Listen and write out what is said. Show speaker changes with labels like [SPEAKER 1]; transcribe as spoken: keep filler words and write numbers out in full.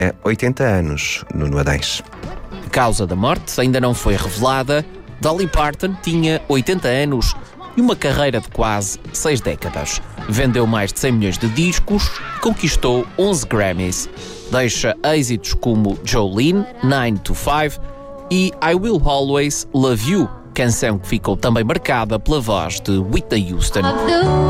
[SPEAKER 1] a oitenta anos, Nuno Adães.
[SPEAKER 2] A causa da morte ainda não foi revelada. Dolly Parton tinha oitenta anos e uma carreira de quase seis décadas. Vendeu mais de cem milhões de discos e conquistou onze Grammys. Deixa êxitos como Jolene, nine to five e I Will Always Love You, canção que ficou também marcada pela voz de Whitney Houston.